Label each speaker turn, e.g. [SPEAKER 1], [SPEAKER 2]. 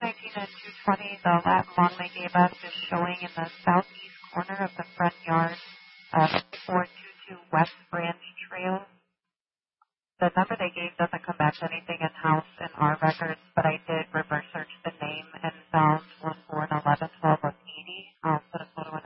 [SPEAKER 1] 219 and 220, the lab long they gave us is showing in the southeast corner of the front yard of 422 West Branch Trail. The number they gave doesn't come back to anything in-house in our records, but I did reverse search the name and found